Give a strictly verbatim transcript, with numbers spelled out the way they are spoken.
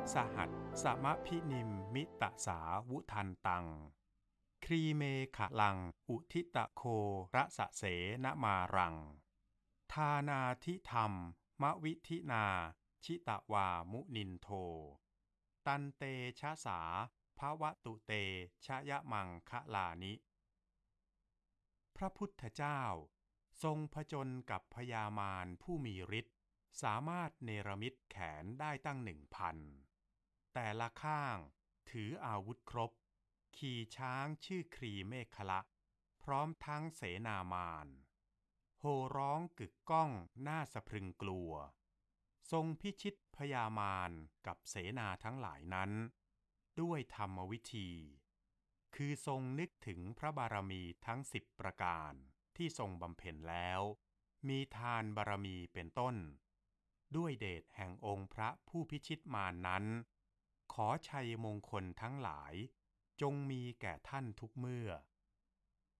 สหัสสมะพินิมมิตสาวุทันตังครีเมขะลังอุทิตะโคระสะเสนมารังทานาทิธรรมมะวิธินาชิตะวามุนินโทตันเตชะสาภวตุเตชะยะมังคะลานิพระพุทธเจ้าทรงผจญกับพญามารผู้มีฤทธิ์สามารถเนรมิตแขนได้ตั้งหนึ่งพันแต่ละข้างถืออาวุธครบขี่ช้างชื่อครีเมขละพร้อมทั้งเสนามารโห่ร้องกึกก้องน่าสะพรึงกลัวทรงพิชิตพญามารกับเสนาทั้งหลายนั้นด้วยธรรมวิธีคือทรงนึกถึงพระบารมีทั้งสิบประการที่ทรงบำเพ็ญแล้วมีทานบารมีเป็นต้นด้วยเดชแห่งองค์พระผู้พิชิตมารนั้นขอชัยมงคลทั้งหลายจงมีแก่ท่านทุกเมื่อ